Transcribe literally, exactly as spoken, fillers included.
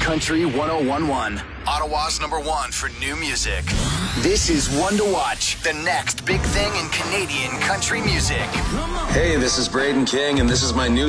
Country one oh one one. Ottawa's number one for new music. This is One to Watch, the next big thing in Canadian country music. Hey, this is Braden King, and this is my new